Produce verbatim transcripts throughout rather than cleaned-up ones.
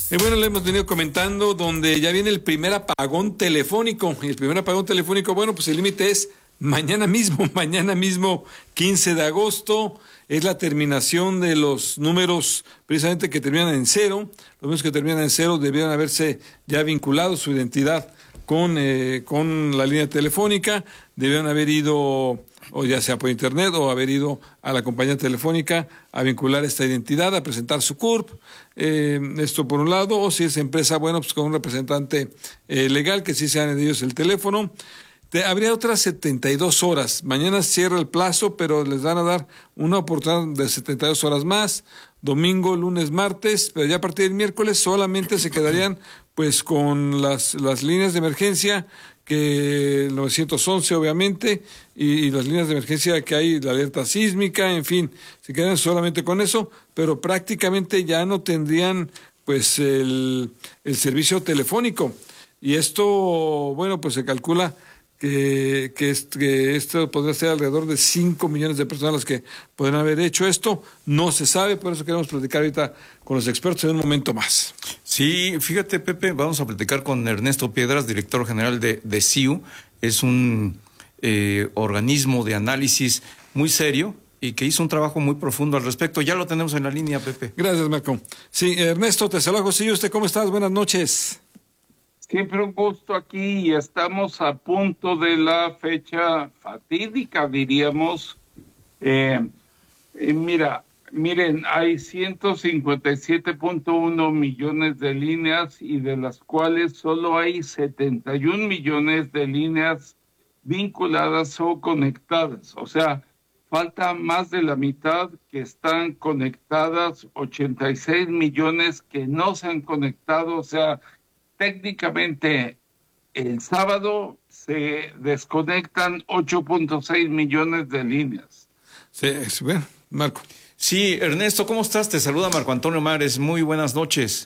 Y bueno, le hemos venido comentando donde ya viene el primer apagón telefónico. Y el primer apagón telefónico, bueno, pues el límite es mañana mismo, mañana mismo, quince de agosto. Es la terminación de los números precisamente que terminan en cero. Los números que terminan en cero debieran haberse ya vinculado su identidad con, eh, con la línea telefónica. Debieron haber ido, o ya sea por internet, o haber ido a la compañía telefónica a vincular esta identidad, a presentar su C U R P. Eh, esto por un lado, o si es empresa, bueno, pues con un representante eh, legal, que sí sean ellos el teléfono. Te, habría otras setenta y dos horas. Mañana cierra el plazo, pero les van a dar una oportunidad de setenta y dos horas más. Domingo, lunes, martes, pero ya a partir del miércoles solamente se quedarían pues con las, las líneas de emergencia, que el nueve once obviamente, y, y las líneas de emergencia que hay, la alerta sísmica, en fin, se quedan solamente con eso, pero prácticamente ya no tendrían pues el, el servicio telefónico. Y esto, bueno, pues se calcula que, que, est, que esto podría ser alrededor de cinco millones de personas las que podrían haber hecho esto. No se sabe, por eso queremos platicar ahorita con los expertos en un momento más. Sí, fíjate, Pepe, vamos a platicar con Ernesto Piedras, director general de, de C I U. Es un eh, organismo de análisis muy serio y que hizo un trabajo muy profundo al respecto. Ya lo tenemos en la línea, Pepe. Gracias, Marco. Sí, Ernesto, te saludo. Sí, ¿usted cómo estás? Buenas noches. Siempre un gusto aquí, y estamos a punto de la fecha fatídica, diríamos. Eh, eh, mira, miren, hay ciento cincuenta y siete punto uno millones de líneas, y de las cuales solo hay setenta y un millones de líneas vinculadas o conectadas. O sea, falta más de la mitad que están conectadas, ochenta y seis millones que no se han conectado. O sea, técnicamente, el sábado se desconectan ocho punto seis millones de líneas. Sí, bueno, Marco. Sí, Ernesto, ¿cómo estás? Te saluda Marco Antonio Mares. Muy buenas noches.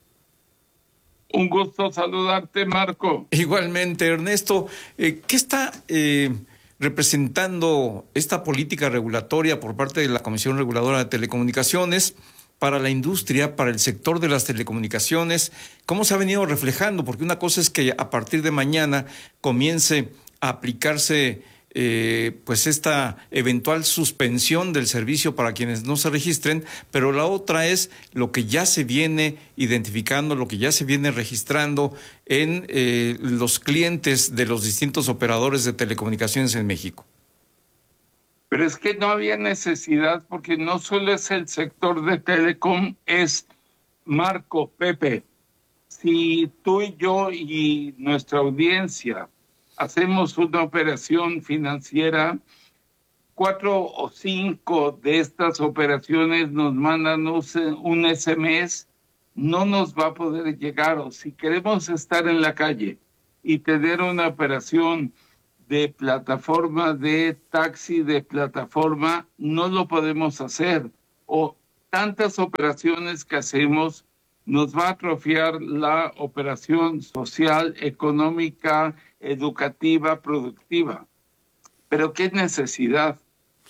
Un gusto saludarte, Marco. Igualmente, Ernesto, eh, ¿qué está eh, representando esta política regulatoria por parte de la Comisión Reguladora de Telecomunicaciones para la industria, para el sector de las telecomunicaciones? ¿Cómo se ha venido reflejando? Porque una cosa es que a partir de mañana comience a aplicarse eh, pues esta eventual suspensión del servicio para quienes no se registren, pero la otra es lo que ya se viene identificando, lo que ya se viene registrando en eh, los clientes de los distintos operadores de telecomunicaciones en México. Pero es que no había necesidad, porque no solo es el sector de telecom, es Marco, Pepe. Si tú y yo y nuestra audiencia hacemos una operación financiera, cuatro o cinco de estas operaciones nos mandan un S M S, no nos va a poder llegar. O si queremos estar en la calle y tener una operación de plataforma, de taxi, de plataforma, no lo podemos hacer. O tantas operaciones que hacemos, nos va a atrofiar la operación social, económica, educativa, productiva. Pero ¿qué necesidad?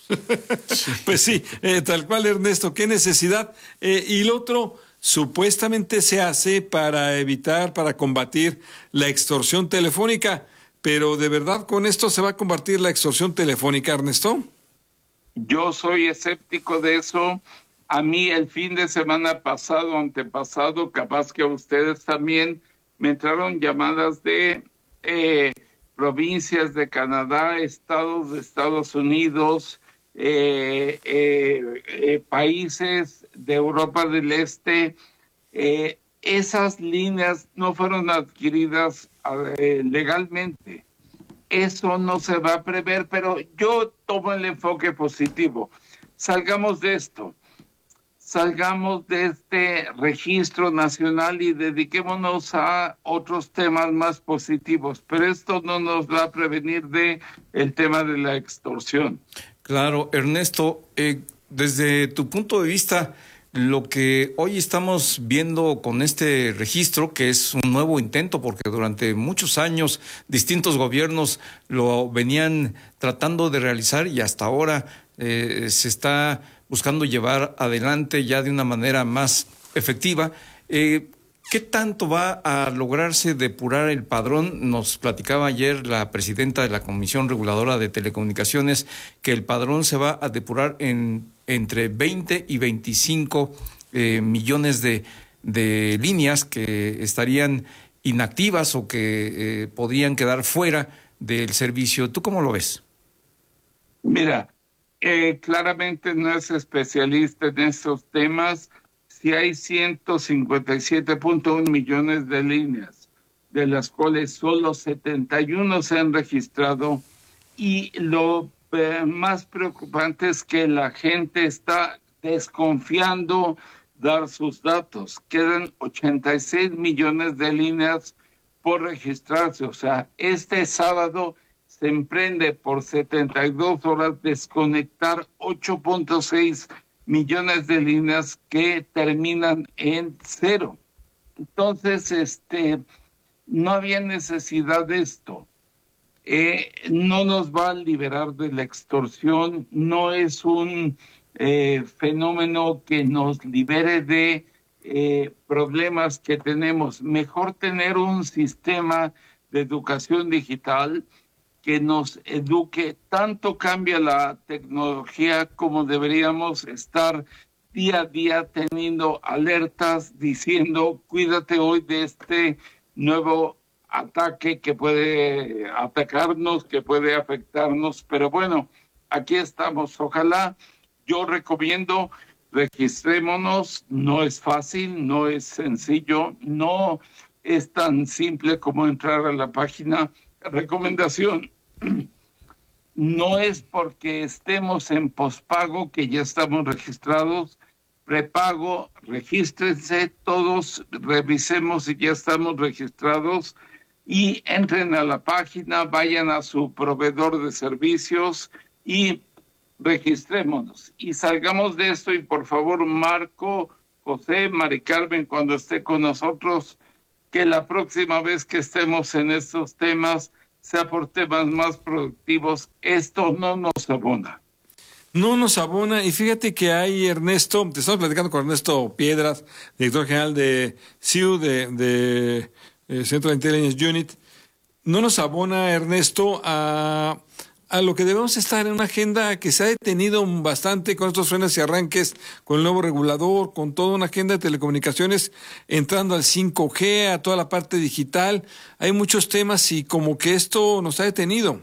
Pues sí, eh, tal cual, Ernesto, qué necesidad. Eh, y lo otro, supuestamente se hace para evitar, para combatir la extorsión telefónica. Pero ¿de verdad con esto se va a combatir la extorsión telefónica, Ernesto? Yo soy escéptico de eso. A mí el fin de semana pasado, antepasado, capaz que a ustedes también, me entraron llamadas de eh, provincias de Canadá, estados de Estados Unidos, eh, eh, eh, países de Europa del Este. Eh, esas líneas no fueron adquiridas eh, legalmente. Eso no se va a prever, pero yo tomo el enfoque positivo. Salgamos de esto, salgamos de este registro nacional y dediquémonos a otros temas más positivos, pero esto no nos va a prevenir de el tema de la extorsión. Claro, Ernesto, eh, desde tu punto de vista, lo que hoy estamos viendo con este registro, que es un nuevo intento, porque durante muchos años distintos gobiernos lo venían tratando de realizar y hasta ahora eh, se está buscando llevar adelante ya de una manera más efectiva. Eh, ¿Qué tanto va a lograrse depurar el padrón? Nos platicaba ayer la presidenta de la Comisión Reguladora de Telecomunicaciones que el padrón se va a depurar en entre veinte y veinticinco eh, millones de, de líneas que estarían inactivas o que eh, podrían quedar fuera del servicio. ¿Tú cómo lo ves? Mira, eh, claramente no es especialista en estos temas. Si hay ciento cincuenta y siete punto uno millones de líneas, de las cuales solo setenta y uno se han registrado, y lo eh, más preocupante es que la gente está desconfiando dar sus datos. Quedan ochenta y seis millones de líneas por registrarse. O sea, este sábado se emprende por setenta y dos horas desconectar ocho punto seis millones de líneas que terminan en cero. Entonces, este, no había necesidad de esto. Eh, no nos va a liberar de la extorsión, no es un eh, fenómeno que nos libere de eh, problemas que tenemos. Mejor tener un sistema de educación digital que nos eduque. Tanto cambia la tecnología como deberíamos estar día a día teniendo alertas diciendo cuídate hoy de este nuevo ataque que puede atacarnos, que puede afectarnos. Pero bueno, aquí estamos. Ojalá, yo recomiendo, registrémonos. No es fácil, no es sencillo, no es tan simple como entrar a la página. Recomendación, no es porque estemos en pospago que ya estamos registrados. Prepago, regístrense todos, revisemos si ya estamos registrados y entren a la página, vayan a su proveedor de servicios y registrémonos. Y salgamos de esto. Y por favor, Marco, José, Mari Carmen, cuando esté con nosotros, que la próxima vez que estemos en estos temas sea por temas más productivos. Esto no nos abona. No nos abona. Y fíjate que hay, Ernesto, te estamos platicando con Ernesto Piedras, director general de C I U, de, de eh, Central Intelligence Unit. No nos abona, Ernesto, a... a lo que debemos estar en una agenda que se ha detenido bastante con estos frenos y arranques, con el nuevo regulador, con toda una agenda de telecomunicaciones, entrando al cinco G, a toda la parte digital. Hay muchos temas y como que esto nos ha detenido.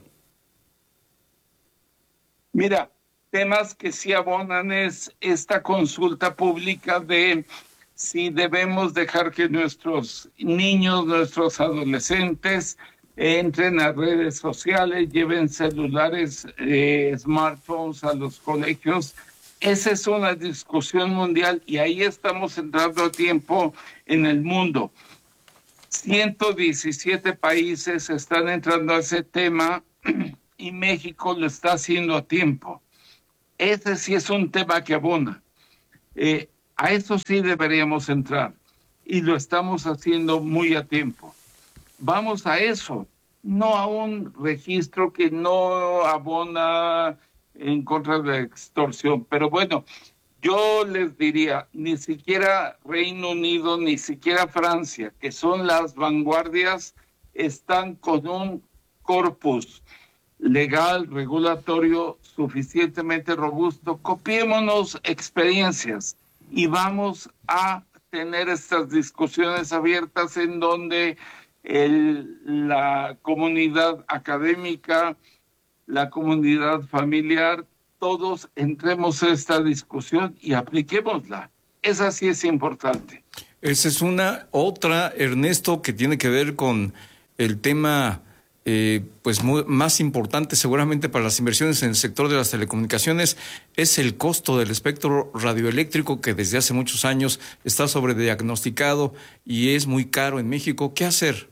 Mira, temas que sí abonan es esta consulta pública de si debemos dejar que nuestros niños, nuestros adolescentes entren a redes sociales, lleven celulares, eh, smartphones a los colegios. Esa es una discusión mundial y ahí estamos entrando a tiempo en el mundo. ciento diecisiete países están entrando a ese tema y México lo está haciendo a tiempo. Ese sí es un tema que abona. Eh, a eso sí deberíamos entrar y lo estamos haciendo muy a tiempo. Vamos a eso, no a un registro que no abona en contra de la extorsión. Pero bueno, yo les diría, ni siquiera Reino Unido, ni siquiera Francia, que son las vanguardias, están con un corpus legal, regulatorio suficientemente robusto. Copiémonos experiencias y vamos a tener estas discusiones abiertas en donde El, la comunidad académica, la comunidad familiar, todos entremos a esta discusión y apliquémosla. Esa sí es importante. Esa es una otra, Ernesto, que tiene que ver con el tema eh, pues muy, más importante seguramente para las inversiones en el sector de las telecomunicaciones, es el costo del espectro radioeléctrico que desde hace muchos años está sobrediagnosticado y es muy caro en México. ¿Qué hacer?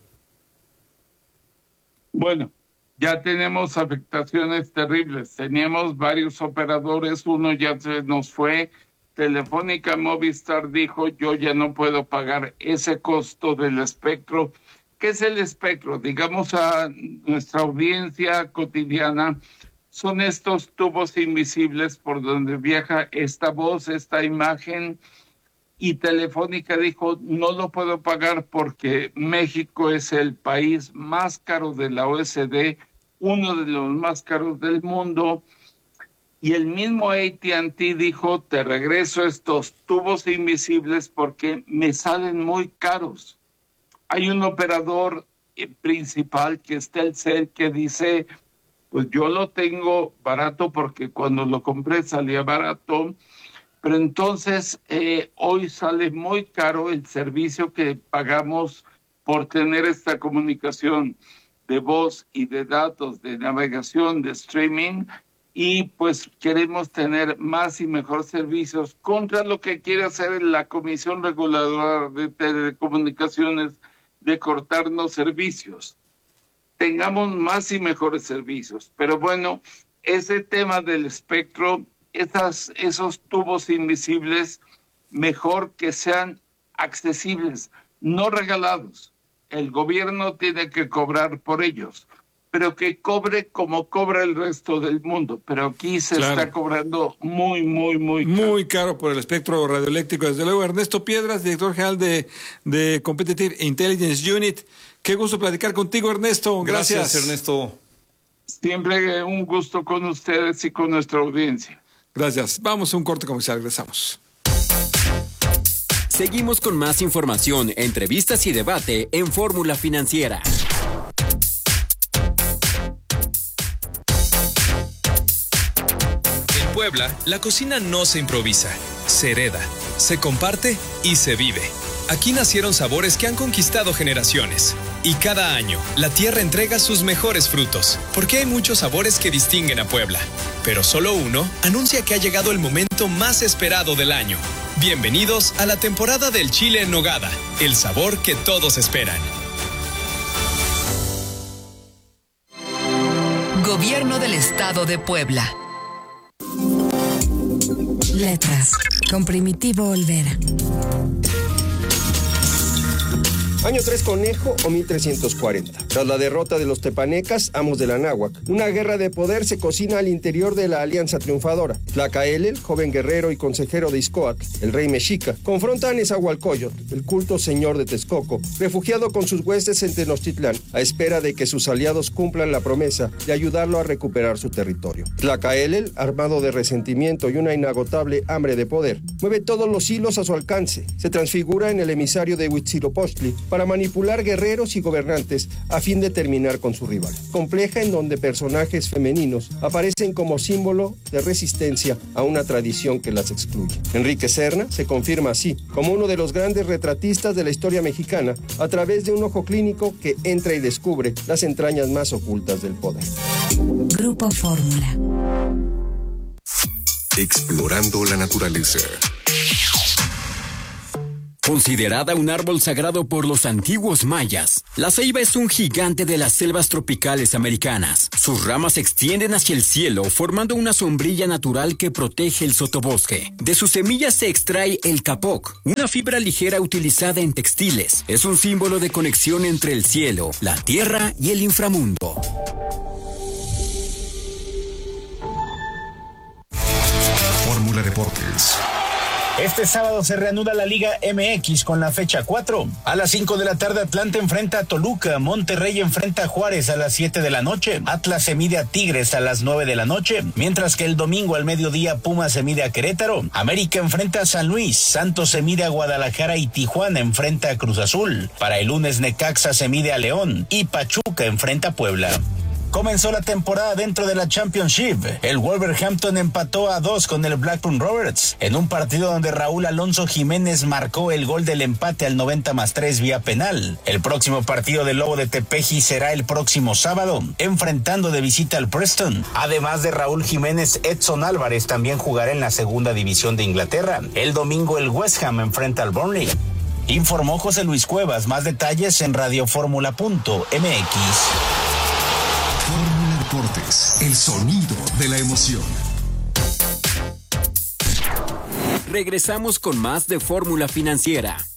Bueno, ya tenemos afectaciones terribles. Teníamos varios operadores, uno ya se nos fue. Telefónica Movistar dijo, yo ya no puedo pagar ese costo del espectro. ¿Qué es el espectro? Digamos a nuestra audiencia cotidiana, son estos tubos invisibles por donde viaja esta voz, esta imagen. y Telefónica dijo, no lo puedo pagar porque México es el país más caro de la O E C D, uno de los más caros del mundo, y el mismo A T and T dijo, te regreso estos tubos invisibles porque me salen muy caros. Hay un operador principal que es Telcel que dice, pues yo lo tengo barato porque cuando lo compré salía barato, pero entonces eh, hoy sale muy caro el servicio que pagamos por tener esta comunicación de voz y de datos, de navegación, de streaming, y pues queremos tener más y mejor servicios contra lo que quiere hacer la Comisión Reguladora de Telecomunicaciones de cortarnos servicios. Tengamos más y mejores servicios, pero bueno, ese tema del espectro, esas, esos tubos invisibles, mejor que sean accesibles, no regalados. El gobierno tiene que cobrar por ellos, pero que cobre como cobra el resto del mundo. Pero aquí se claro. está cobrando muy, muy, muy caro. Muy caro por el espectro radioeléctrico. Desde luego, Ernesto Piedras, director general de, de Competitive Intelligence Unit. Qué gusto platicar contigo, Ernesto. Gracias. Gracias, Ernesto. Siempre un gusto con ustedes y con nuestra audiencia. Gracias. Vamos a un corte comercial. Regresamos. Seguimos con más información, entrevistas y debate en Fórmula Financiera. En Puebla, la cocina no se improvisa, se hereda, se comparte y se vive. Aquí nacieron sabores que han conquistado generaciones. Y cada año, la tierra entrega sus mejores frutos, porque hay muchos sabores que distinguen a Puebla. Pero solo uno anuncia que ha llegado el momento más esperado del año. Bienvenidos a la temporada del chile en nogada, el sabor que todos esperan. Gobierno del Estado de Puebla. Letras, con Primitivo Olvera. Año tres Conejo o mil trescientos cuarenta. Tras la derrota de los tepanecas, amos de la náhuac, una guerra de poder se cocina al interior de la alianza triunfadora. Tlacaelel, joven guerrero y consejero de Ixcoatl, el rey mexica, confronta a Nezahualcóyotl, el culto señor de Texcoco, refugiado con sus huestes en Tenochtitlán, a espera de que sus aliados cumplan la promesa de ayudarlo a recuperar su territorio. Tlacaelel, armado de resentimiento y una inagotable hambre de poder, mueve todos los hilos a su alcance. Se transfigura en el emisario de Huitzilopochtli para manipular guerreros y gobernantes a fin de terminar con su rival. Compleja en donde personajes femeninos aparecen como símbolo de resistencia a una tradición que las excluye. Enrique Serna se confirma así como uno de los grandes retratistas de la historia mexicana a través de un ojo clínico que entra y descubre las entrañas más ocultas del poder. Grupo Fórmula. Explorando la naturaleza. Considerada un árbol sagrado por los antiguos mayas, la ceiba es un gigante de las selvas tropicales americanas. Sus ramas se extienden hacia el cielo, formando una sombrilla natural que protege el sotobosque. De sus semillas se extrae el capoc, una fibra ligera utilizada en textiles. Es un símbolo de conexión entre el cielo, la tierra y el inframundo. Fórmula Deportes. Este sábado se reanuda la Liga M X con la fecha cuatro. A las cinco de la tarde Atlante enfrenta a Toluca, Monterrey enfrenta a Juárez a las siete de la noche, Atlas se mide a Tigres a las nueve de la noche, mientras que el domingo al mediodía Pumas se mide a Querétaro, América enfrenta a San Luis, Santos se mide a Guadalajara y Tijuana enfrenta a Cruz Azul. Para el lunes Necaxa se mide a León y Pachuca enfrenta a Puebla. Comenzó la temporada dentro de la Championship. El Wolverhampton empató a dos con el Blackburn Rovers, en un partido donde Raúl Alonso Jiménez marcó el gol del empate al noventa más tres vía penal. El próximo partido del Lobo de Tepeji será el próximo sábado, enfrentando de visita al Preston. Además de Raúl Jiménez, Edson Álvarez también jugará en la segunda división de Inglaterra. El domingo el West Ham enfrenta al Burnley. Informó José Luis Cuevas. Más detalles en radioformula punto m x. Fórmula Deportes, el sonido de la emoción. Regresamos con más de Fórmula Financiera.